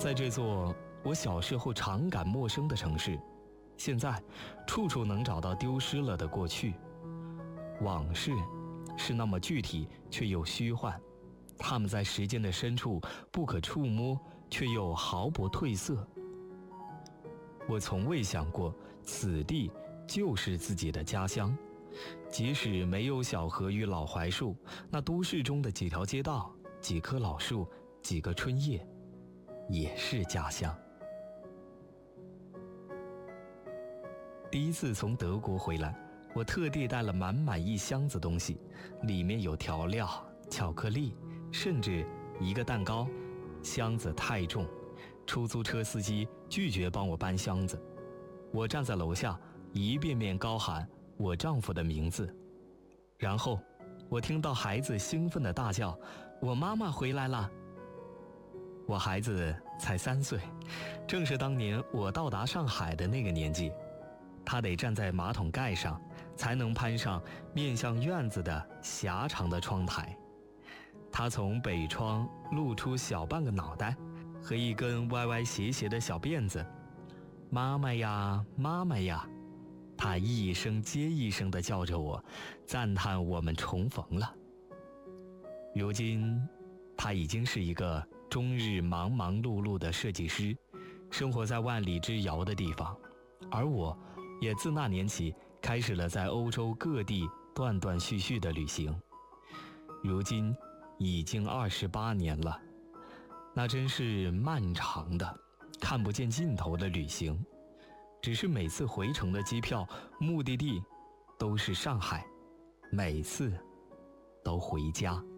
在这座我小时候常感陌生的城市，现在处处能找到丢失了的过去。往事是那么具体却又虚幻，它们在时间的深处不可触摸，却又毫不褪色。我从未想过此地就是自己的家乡，即使没有小河与老槐树，那都市中的几条街道、几棵老树、几个春夜，也是家乡。第一次从德国回来，我特地带了满满一箱子东西，里面有调料、巧克力，甚至一个蛋糕。箱子太重，出租车司机拒绝帮我搬箱子。我站在楼下，一遍遍高喊我丈夫的名字。然后我听到孩子兴奋地大叫：我妈妈回来了。我孩子才3岁，正是当年我到达上海的那个年纪。他得站在马桶盖上，才能攀上面向院子的狭长的窗台。他从北窗露出小半个脑袋和一根歪歪斜斜的小辫子。妈妈呀，妈妈呀，他一声接一声地叫着我，赞叹我们重逢了。如今他已经是一个终日忙忙碌碌的设计师，生活在万里之遥的地方，而我也自那年起开始了在欧洲各地断断续续的旅行。如今已经28年了，那真是漫长的看不见尽头的旅行。只是每次回程的机票目的地都是上海，每次都回家。